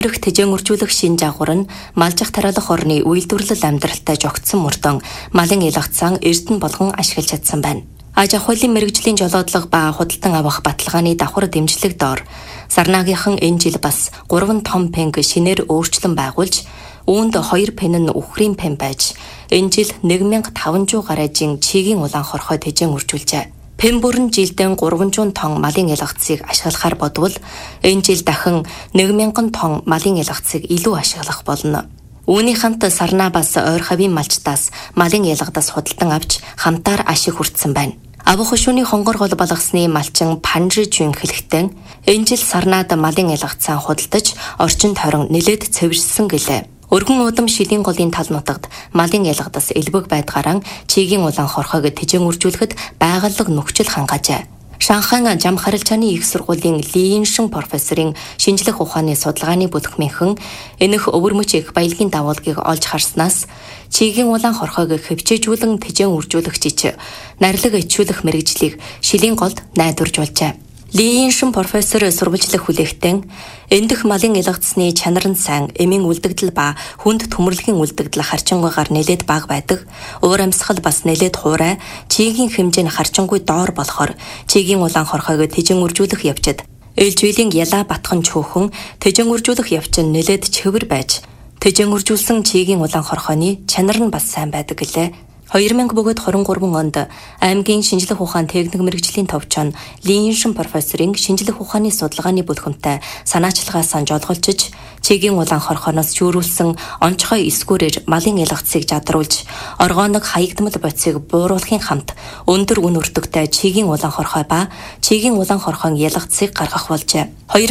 Тэжээн үржүүлэх шин жагвар нь малжих тариалах орны үйлдвэрлэл амьдралтай жогтсон мөрдөн малын ялгацсан эрдэнэ болгон ашиглаж чадсан байна. Аж ахуйлын мэрэгжлийн жолоодлого ба худалдан авах баталгааны давхар дэмжлэг доор Сарнаагийнхан энэ жил бас 3 том пенг шинээр өөрчлөн байгуулж үүнд 2 пен нь үхрийн пен байж энэ жил 1500 гаражийн чигийн улаан хорхой тэжээн үржүүлжээ. Пен бүрэн жилдээ 300 тонн малын ялгацыг ашиглахаар бодвол энэ жил дахин 1000 тонн малын ялгацыг илүү ашиглах болно. Үүний хамт Сарнаа бас ойр хавийн малчтаас малын ялгадаас худалдан авч хамтаар ашиг хүртсэн байна. Авах хушууны хонгор гол болгосны малчин Панжи Жун хэлэхдээ энэ жил Сарнаад малын ялгацаа худалдаж орчин тойрон нэлээд цэвэрсэн гэлээ. Өргөн удам шилийн голын тал нутагт малын ялгадаас элбэг байдгаараа чигийн улаан хорхойг тэжээн үржүүлэхэд байгальлаг нөхцөл хангаажээ. Шанхайн жам харилцааны их сургуулийн Ли Иншин профессорын шинжлэх ухааны судалгааны бүлэгмийнхэн энэх өвөрмөч их баялагын давуулгыг олж харснаас чигийн улаан хорхойг хөвчөөжүүлэн тэжээн үржүүлэх жич нарилга ичүүлэх мэрэгжлийг шилийн голд найдварж болжээ. Ли Иншин профессор сурвалжлах хүлээхтэн эндэх малын ялгацсны чанар нь сайн, эмийн үлдэгдэл ба хүнд төмөрлөгийн үлдэгдэл харчингуйгаар нэлээд бага байдаг. Уур амьсгал бас нэлээд хуурай, чигийн хэмжээ нь харчингуй доор болохоор чигийн улаан хорхойг тэжээн үржүүлэх явцад ээлжвэлийн ялаа батхан чөөхөн тэжээн үржүүлэх явц нь нэлээд чөвөр байж тэжээн үржүүлсэн чигийн улаан хорхойны чанар нь бас сайн байдаг гэлээ. 2023 онд аймгийн шинжлэх ухаан техник мэрэгжлийн товчон Ли Иншин профессорын шинжлэх ухааны судалгааны бүлгэмтэй санаачлагаас жолголжиж чигийн улаан хорхоноос шүүрүүлсэн онцгой эсгүүрээр малын ялгацыг жадруулж оргоног хаягдмал бодисыг бууруулахын хамт өндөр үн өртөгтэй чигийн улаан хорхой ба чигийн улаан хорхон ялгацыг гаргах болжээ.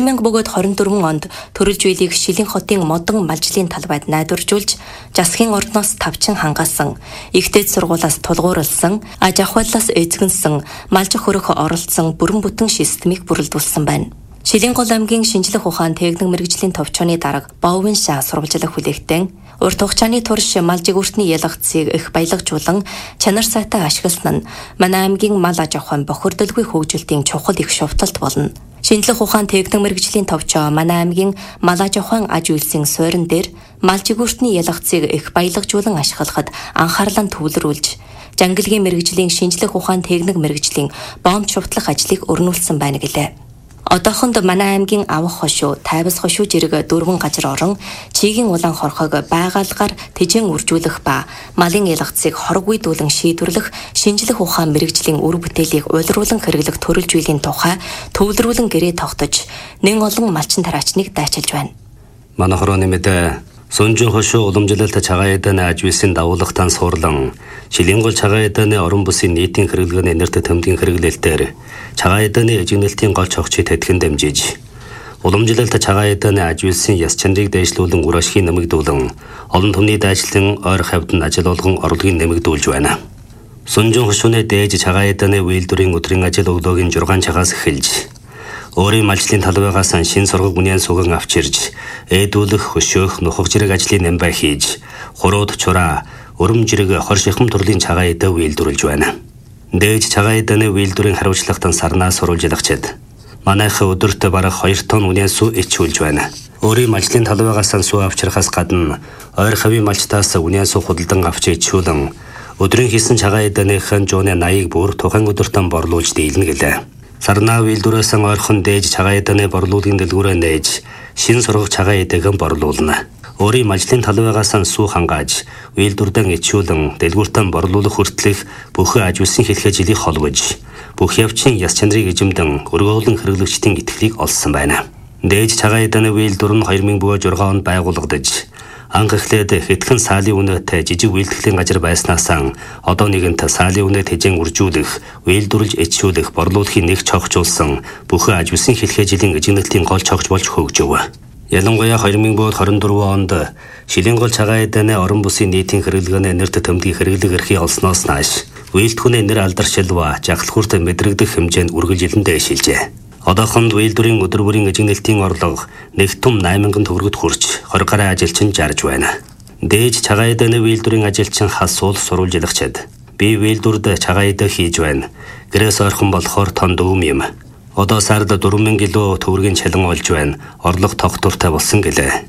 2024 онд төрөлж үйлийг Шилэн хотын модон малжлын талбайд найдваржуулж засгийн ордноос тавчин хангаасан ихтэй сургуулиас тулгуурласан, аж ахуйлаас эзэгнсэн, малжих хөрөх оролцсон бүрэн бүтэн системийг бүрэлдүүлсэн байна. Шилэн гол аймгийн шинжлэх ухаан техник мэрэгжлийн товчооны дарга Бовын шаа сурвалжлах хүлээхтэн урт хугацааны турш малжиг үртний ялгацыг их баялагжуулан чанар сайтай ашигласан нь манай аймгийн мал аж ахуйн бохирдолгүй хөгжилтийн чухал их шувталт болно. Шинжлэх ухаан техник мэрэгжлийн товчоо манай аймгийн мал аж ахуйн аж үйлсийн суурин дээр малжиг үртний ялгацыг их баялагжуулан ашиглахад анхаарлаа төвлөрүүлж жангалгийн мэрэгжлийн шинжлэх ухаан техник мэрэгжлийн бомб шувтлах ажлыг өрнүүлсэн байна гэлээ. Одоохонд манай аймгийн авах хошуу, тайвас хошуу зэрэг 4 газар орон чигийн улаан хорхойг байгальгаар тэжээн үржүүлэх ба малын ялгацыг хоригүйдүүлэн шийдвэрлэх шинжлэх ухаан мэрэгжлийн үр бүтээлийг уйлруулан хэрэглэх төрөлж үйлийн тухай төвлөрүүлэн гэрээ тогтож нэн олон малчин тараачныг дайчилж байна. Манай хорооны мэдээ Сонжин хошуу уламжлалт цагааядааны аж үйлсийн давуулгатан суурлан Шилэн гол цагааядааны орон бүсийн нийтийн хэрэглгээний нэрт тэмдгийн хэрэглээлтээр цагааядааны эжигнэлтийн гол чогчид тэтгэн дамжиж уламжлалт цагааядааны аж үйлсийн яс чанарыг дэвшлүүлэн үр ашгийг нэмэгдүүлэн олон түмний дайчлан ойр хавьд нь ажил болгон орлогыг нэмэгдүүлж байна. Сонжин хошууны дээж цагааядааны үйлдвэрийн өдрийн ажил өглөөгийн 6 цагаас эхэлж өөрийн малжлын талбайгаас шин сургаг үнийн суган авчирж ээдүүлэх хөшөөх нухаг зэрэг ажлын нэмбай хийж хурууд чураа өрөм зэрэг хор шихам төрлийн цагааяда үйлдвэрлэж байна. Дээж цагааядааны үйлдвэрийн хариуцлагатан Сарнаа сурвалжлагчид манайх өдөрт бараг 2 тонн үнийн сүү ичүүлж байна. Өөрийн малжлын талбайгаас сүү авчрахаас гадна ойр хавийн малчтаас үнийн сүү худалдан авч ичүүлэн өдрийн хийсэн цагааядааны жууны 80-ыг бүр тухайн өдөртөн борлуулж дийлнэ гэлээ. Сарнаа үйлдвэрээс ойрхон дээж цагааядааны борлуулгын дэлгүүрээ нээж шин сургах цагааядааг борлуулна. Өөрийн малжлын талбайгаас сүү хангааж үйлдвэрдэн ичүүлэн дэлгүүртэн борлуулах хүртэлх бүхэн аж үйлсийн хэлхээ жилийг холбож бүх явцын яс чанарыг эзэмдэн өргөөлөн хэрэглэгчдийн итгэлийг олсон байна. Дээж цагааядааны үйлдвэр нь 2006 онд байгуулагдаж анх эхлээд хэдхэн саалын үнэтэй жижиг үйлдвэрлэлийн газар байснаас одоо нэгэнт саалын үнэ тэжээн үржүүлэх, үйлдвэрлэж ичүүлэх, борлуулахын нэг цогцолсон бүхэн аж үйлсийн хэлхээ жилийн эжигнэлтийн гол цогц болж хөгжөв. Ялангуяа 2024 онд Шилэн гол цагааядааны орон бүсийн нийтийн хэрэглгээний нэрт тэмдгийн хэрэглэг эрхийг олсноос нааш үйлдвэрийн нэр алдаршилва жагалт хүртэ мэдрэгдэх хэмжээнд үргэлжилэн дээшилжээ. Одоохонд үйлдвэрийн өдөр бүрийн эжигнэлтийн орлого нэг том 8,000 төгрөгөд хүрч 20 гаруй ажилчин жарж байна. Дээж цагааядааны үйлдвэрийн ажилчин хас суул сурвалжлагчид би үйлдвэрд цагааяда хийж байна. Гэрээс ойрхон болохоор тон дөвм юм. Одоо сард 4,000 кг төвөргийн чалин олж байна. Орлого тогтвортой болсон гэлээ.